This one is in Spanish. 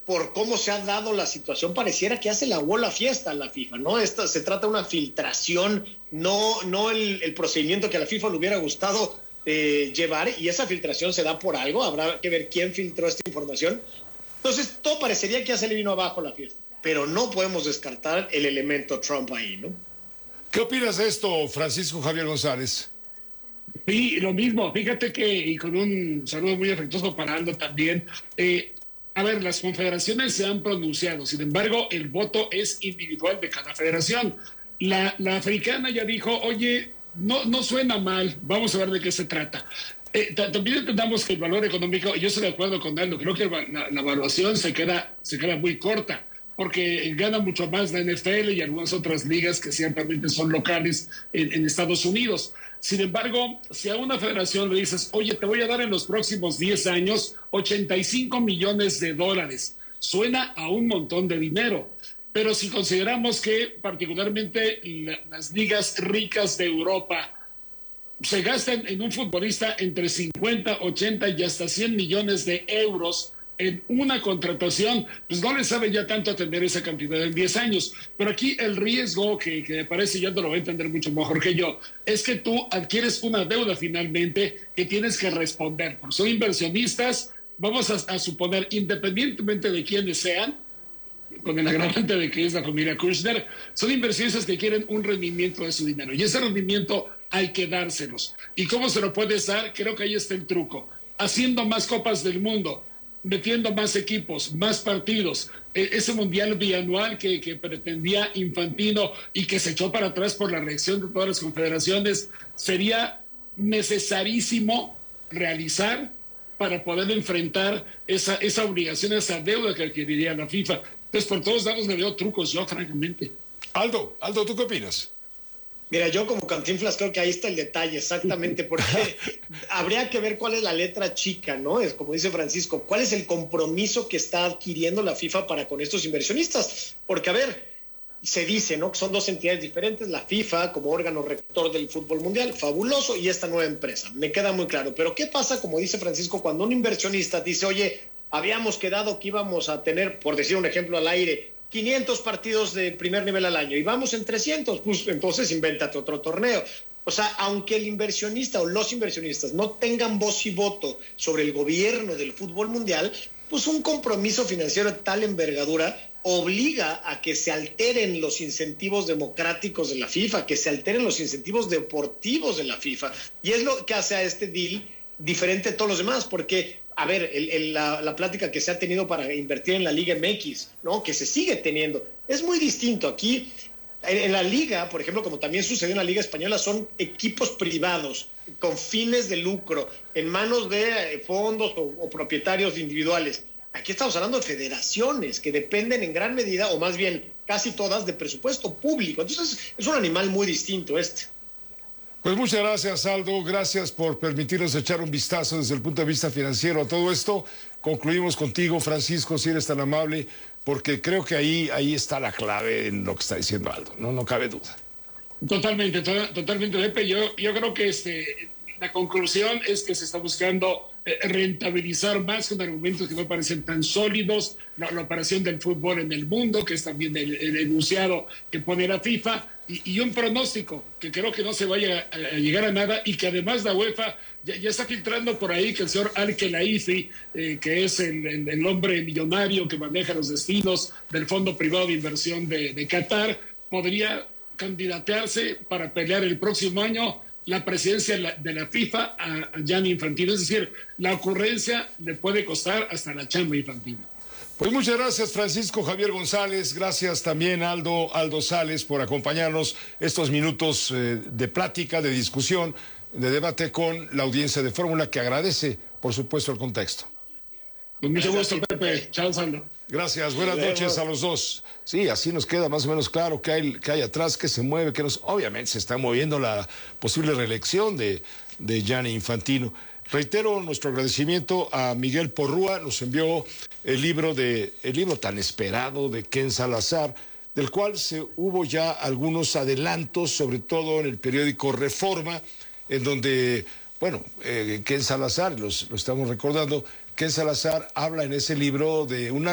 por cómo se ha dado la situación, pareciera que hace la bola fiesta a la FIFA, ¿no? Se trata de una filtración, no el procedimiento que a la FIFA le hubiera gustado llevar, y esa filtración se da por algo, habrá que ver quién filtró esta información. Entonces, todo parecería que ya se le vino abajo la fiesta, pero no podemos descartar el elemento Trump ahí, ¿no? ¿Qué opinas de esto, Francisco Javier González? Sí, lo mismo. Fíjate que, y con un saludo muy afectuoso para Aldo también, a ver, las confederaciones se han pronunciado, sin embargo, el voto es individual de cada federación. La africana ya dijo, oye, no suena mal, vamos a ver de qué se trata. También entendamos que el valor económico, yo estoy de acuerdo con Aldo, creo que la evaluación se queda muy corta, porque gana mucho más la NFL y algunas otras ligas que ciertamente son locales en Estados Unidos. Sin embargo, si a una federación le dices, oye, te voy a dar en los próximos 10 años $85 millones, suena a un montón de dinero. Pero si consideramos que particularmente las ligas ricas de Europa se gastan en un futbolista entre 50, 80 y hasta 100 millones de euros en una contratación, pues no le sabe ya tanto atender esa cantidad en 10 años. Pero aquí el riesgo, que me parece, ya te lo voy a entender mucho mejor que yo, es que tú adquieres una deuda finalmente que tienes que responder. Porque son inversionistas, vamos a suponer, independientemente de quiénes sean, con el agravante de que es la familia Kushner, son inversionistas que quieren un rendimiento de su dinero. Y ese rendimiento hay que dárselos. ¿Y cómo se lo puedes dar? Creo que ahí está el truco. Haciendo más copas del mundo, metiendo más equipos, más partidos, ese mundial bianual que pretendía Infantino y que se echó para atrás por la reacción de todas las confederaciones, sería necesarísimo realizar para poder enfrentar esa obligación, esa deuda que adquiriría la FIFA. Entonces, por todos lados le veo trucos yo, francamente. Aldo, ¿tú qué opinas? Mira, yo como Cantinflas creo que ahí está el detalle, exactamente, porque habría que ver cuál es la letra chica, ¿no? Es como dice Francisco, ¿cuál es el compromiso que está adquiriendo la FIFA para con estos inversionistas? Porque, a ver, se dice, ¿no?, que son dos entidades diferentes, la FIFA como órgano rector del fútbol mundial, fabuloso, y esta nueva empresa, me queda muy claro. Pero ¿qué pasa, como dice Francisco, cuando un inversionista dice, oye, habíamos quedado que íbamos a tener, por decir un ejemplo al aire, 500 partidos de primer nivel al año y vamos en 300, pues entonces invéntate otro torneo. O sea, aunque el inversionista o los inversionistas no tengan voz y voto sobre el gobierno del fútbol mundial, pues un compromiso financiero de tal envergadura obliga a que se alteren los incentivos democráticos de la FIFA, que se alteren los incentivos deportivos de la FIFA. Y es lo que hace a este deal diferente a todos los demás, porque a ver, la plática que se ha tenido para invertir en la Liga MX, ¿no?, que se sigue teniendo, es muy distinto. Aquí, en la Liga, por ejemplo, como también sucedió en la Liga Española, son equipos privados, con fines de lucro, en manos de fondos o propietarios individuales. Aquí estamos hablando de federaciones que dependen en gran medida, o más bien casi todas, de presupuesto público. Entonces, es un animal muy distinto este. Pues muchas gracias, Aldo. Gracias por permitirnos echar un vistazo desde el punto de vista financiero a todo esto. Concluimos contigo, Francisco, si eres tan amable, porque creo que ahí está la clave en lo que está diciendo Aldo. No cabe duda. Totalmente, Pepe. Yo creo que la conclusión es que se está buscando rentabilizar más con argumentos que no parecen tan sólidos, la operación del fútbol en el mundo, que es también el enunciado que pone la FIFA, y un pronóstico que creo que no se vaya a llegar a nada, y que además la UEFA ya está filtrando por ahí que el señor Al-Khelaifi, que es el hombre millonario que maneja los destinos del Fondo Privado de Inversión de Qatar, podría candidatearse para pelear el próximo año la presidencia de la FIFA a Gianni Infantino. Es decir, la ocurrencia le puede costar hasta la chamba Infantino. Pues muchas gracias, Francisco Javier González. Gracias también, Aldo Sales, por acompañarnos estos minutos de plática, de discusión, de debate con la audiencia de Fórmula, que agradece, por supuesto, el contexto. Con mucho gusto, Pepe. Chao, Aldo. Gracias, buenas noches a los dos. Sí, así nos queda más o menos claro que hay atrás, que se mueve, obviamente se está moviendo la posible reelección de Gianni Infantino. Reitero nuestro agradecimiento a Miguel Porrúa, nos envió el libro tan esperado de Ken Salazar, del cual hubo ya algunos adelantos, sobre todo en el periódico Reforma, en donde, Ken Salazar, lo estamos recordando, Ken Salazar habla en ese libro de una